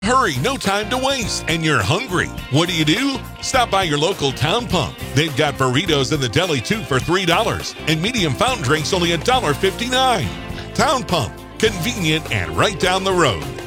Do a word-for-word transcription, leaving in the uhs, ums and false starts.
Hurry, no time to waste, and you're hungry. What do you do? Stop by your local Town Pump. They've got burritos in the deli too for three dollars, and medium fountain drinks only one dollar fifty-nine. Town Pump, convenient and right down the road.